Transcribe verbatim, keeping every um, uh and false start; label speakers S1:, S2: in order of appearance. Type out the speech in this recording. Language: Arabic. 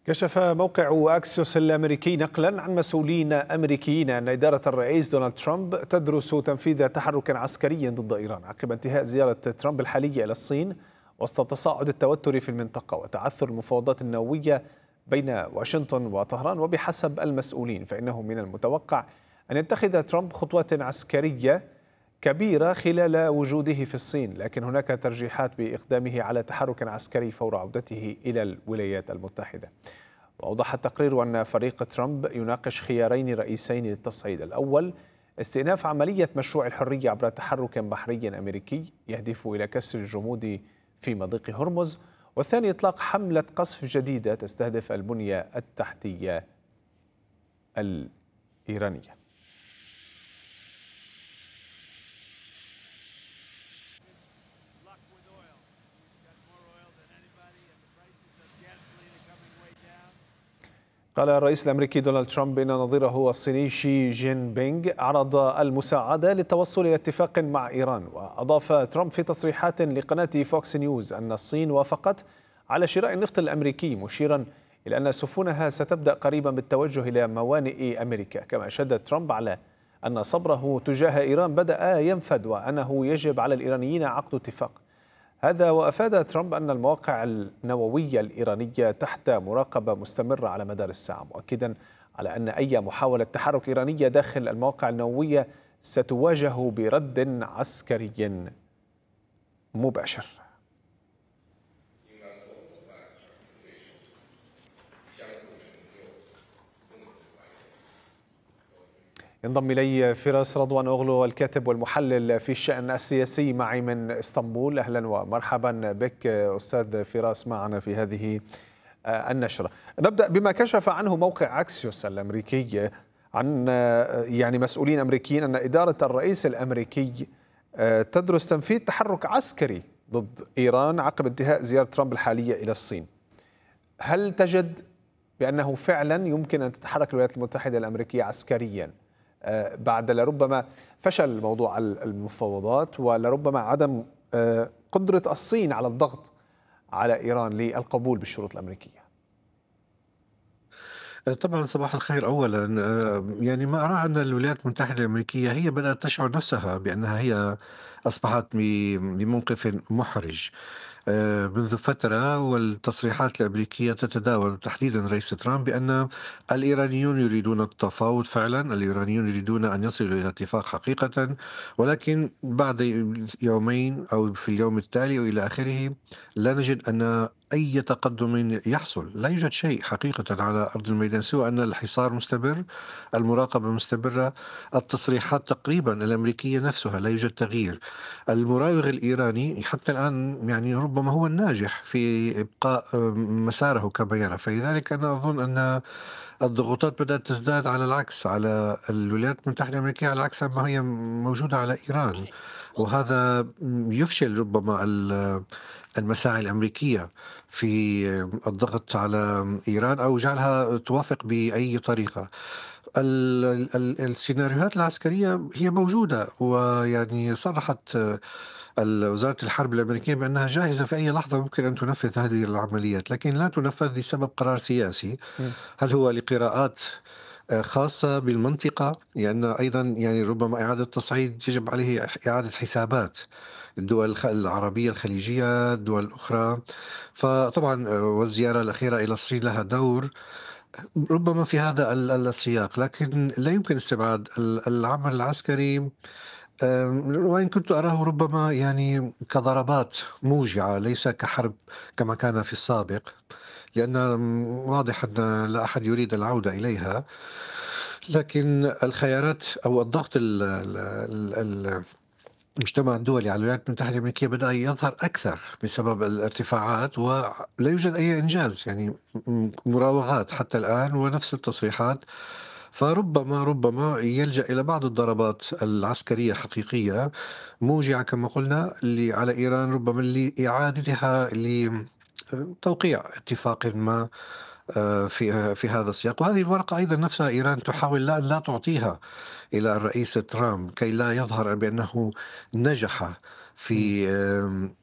S1: كشف موقع أكسيوس الأمريكي نقلا عن مسؤولين أمريكيين أن إدارة الرئيس دونالد ترامب تدرس تنفيذ تحرك عسكري ضد إيران عقب انتهاء زيارة ترامب الحالية إلى الصين وسط تصاعد التوتر في المنطقة وتعثر المفاوضات النووية بين واشنطن وطهران. وبحسب المسؤولين فإنه من المتوقع أن يتخذ ترامب خطوات عسكرية كبيرة خلال وجوده في الصين، لكن هناك ترجيحات بإقدامه على تحرك عسكري فور عودته إلى الولايات المتحدة. وأوضح التقرير أن فريق ترامب يناقش خيارين رئيسين للتصعيد: الأول استئناف عملية مشروع الحرية عبر تحرك بحري أمريكي يهدف إلى كسر الجمود في مضيق هرمز، والثاني إطلاق حملة قصف جديدة تستهدف البنية التحتية الإيرانية. قال الرئيس الأمريكي دونالد ترامب إن نظيره الصيني شي جين بينغ عرض المساعدة للتوصل إلى اتفاق مع إيران. وأضاف ترامب في تصريحات لقناة فوكس نيوز أن الصين وافقت على شراء النفط الأمريكي، مشيرا إلى أن سفنها ستبدأ قريبا بالتوجه إلى موانئ أمريكا. كما شدد ترامب على أن صبره تجاه إيران بدأ ينفد وأنه يجب على الإيرانيين عقد اتفاق. هذا وأفاد ترامب أن المواقع النووية الإيرانية تحت مراقبة مستمرة على مدار الساعة، مؤكدا على أن أي محاولة تحرك إيرانية داخل المواقع النووية ستواجه برد عسكري مباشر. ينضم إلي فراس رضوان أغلو الكاتب والمحلل في الشأن السياسي معي من اسطنبول. أهلا ومرحبا بك أستاذ فراس معنا في هذه النشرة. نبدأ بما كشف عنه موقع أكسيوس الأمريكي عن يعني مسؤولين أمريكيين أن إدارة الرئيس الأمريكي تدرس تنفيذ تحرك عسكري ضد إيران عقب انتهاء زيارة ترامب الحالية إلى الصين. هل تجد بأنه فعلا يمكن أن تتحرك الولايات المتحدة الأمريكية عسكريا بعد لربما فشل موضوع المفاوضات ولربما عدم قدرة الصين على الضغط على إيران للقبول بالشروط الأمريكية؟
S2: طبعا صباح الخير أولا. يعني ما أرى أن الولايات المتحدة الأمريكية هي بدأت تشعر نفسها بأنها هي أصبحت بموقف محرج آه، منذ فترة، والتصريحات الأمريكية تتداول تحديدا رئيس ترامب بأن الإيرانيون يريدون التفاوض فعلا، الإيرانيون يريدون أن يصلوا إلى اتفاق حقيقة، ولكن بعد يومين أو في اليوم التالي وإلى آخره لا نجد أن أي تقدم يحصل. لا يوجد شيء حقيقة على أرض الميدان سوى أن الحصار مستمر، المراقبة مستمرة، التصريحات تقريبا الأمريكية نفسها لا يوجد تغيير. المراوغ الإيراني حتى الآن يعني ربما هو الناجح في إبقاء مساره كما يرى، فلذلك أنا أظن أن الضغوطات بدأت تزداد على العكس على الولايات المتحدة الأمريكية، على عكس ما هي موجودة على إيران، وهذا يفشل ربما ال- المساعي الأمريكية في الضغط على إيران أو جعلها توافق بأي طريقة. ال- ال- السيناريوهات العسكرية هي موجودة، ويعني صرحت ال- وزارة الحرب الأمريكية بأنها جاهزة في أي لحظة ممكن أن تنفذ هذه العمليات، لكن لا تنفذ بسبب قرار سياسي.
S1: م.
S2: هل هو لقراءات آه، خاصة بالمنطقة؟ لأن أيضا يعني ربما إعادة تصعيد يجب عليه إعادة حسابات الدول الخ- العربية الخليجية، الدول الأخرى. فطبعا آه، والزيارة الأخيرة إلى الصين لها دور ربما في هذا ال- ال- السياق، لكن لا يمكن استبعاد ال- العمل العسكري. آم، وإن كنت أراه ربما يعني كضربات موجعة ليس كحرب كما كان في السابق، لأن واضح أن لا أحد يريد العودة إليها. لكن الخيارات أو الضغط ال- ال- ال- المجتمع الدولي على الولايات المتحدة الأمريكية بدأ يظهر أكثر بسبب الارتفاعات، ولا يوجد أي إنجاز، يعني م- مراوغات حتى الآن ونفس التصريحات. فربما ربما يلجأ إلى بعض الضربات العسكرية حقيقية موجعة كما قلنا اللي على إيران، ربما لإعادتها لتوقيع اتفاق ما آه، في في هذا السياق. وهذه الورقة أيضا نفسها إيران تحاول لا لا تعطيها إلى الرئيس ترامب كي لا يظهر بأنه نجح
S1: م.
S2: في آم،